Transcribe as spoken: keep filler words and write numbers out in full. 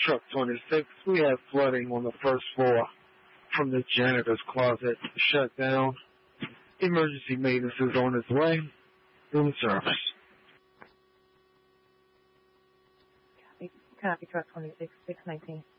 Truck twenty-six, we have flooding on the first floor from the janitor's closet shut down. Emergency maintenance is on its way. Room service. Copy, copy truck twenty-six, six nineteen.